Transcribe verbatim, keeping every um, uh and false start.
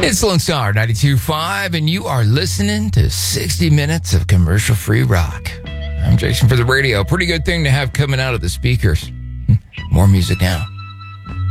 It's Lone Star ninety-two point five, and you are listening to sixty minutes of commercial-free rock. I'm Jason for the radio. Pretty good thing to have coming out of the speakers. More music now.